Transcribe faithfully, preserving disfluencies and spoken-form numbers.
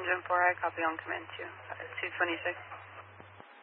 engine four, I copy on command two, two twenty-six.